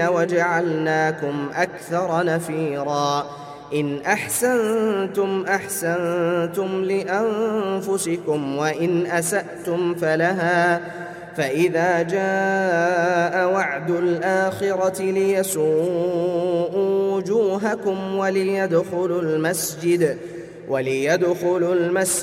وجعلناكم أكثر نفيرا إن أحسنتم أحسنتم لأنفسكم وإن أسأتم فلها فإذا جاء وعد الآخرة ليسوءوا وجوهكم وليدخلوا المسجد